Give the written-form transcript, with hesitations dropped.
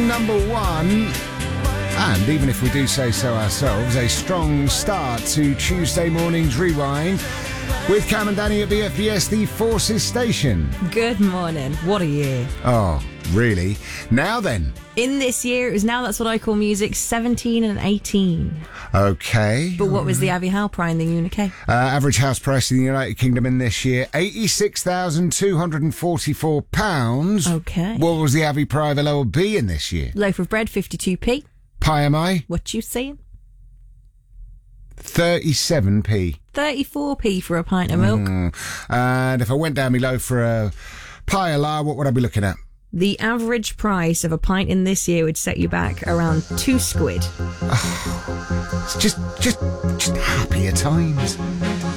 number one. And even if we do say so ourselves, a strong start to Tuesday morning's Rewind with Cam and Danny at BFBS, the Forces Station. Good morning. What a year. Oh, really? Now then. In this year, it was Now That's What I Call Music 17 and 18. Okay. But what was the Abbey Howe prize in the UK? Average house price in the United Kingdom in this year, £86,244. Okay. What was the Abbey Prize LLB in this year? Loaf of bread, 52p. Pie am I? What you saying? 37p. 34p for a pint of milk. And if I went down below for a pie a la, what would I be looking at? The average price of a pint in this year would set you back around £2. It's just happier times.